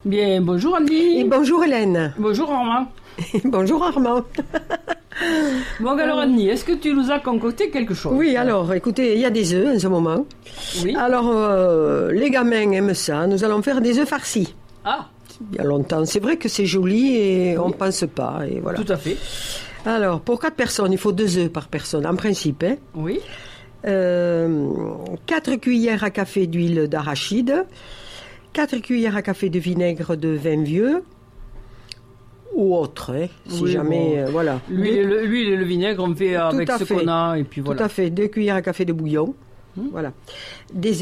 Bien, bonjour Andy. Et bonjour Hélène. Bonjour Armand. Bonjour Armand. Bon alors Andy, est-ce que tu nous as concocté quelque chose? Oui, alors écoutez, il y a des œufs en ce moment. Oui. Alors les gamins aiment ça, nous allons faire des œufs farcis. Ah, Il y a longtemps, c'est vrai que c'est joli et on ne pense pas. Et voilà. tout à fait. Alors pour 4 personnes, il faut 2 œufs par personne en principe. Hein. Oui. 4 cuillères à café d'huile d'arachide, 4 cuillères à café de vinaigre de vin vieux, ou autre, hein, si Oui, jamais, bon. voilà. L'huile et le vinaigre, on fait avec à ce fait. qu'on a et puis voilà. Tout à fait, 2 cuillères à café de bouillon, voilà. Des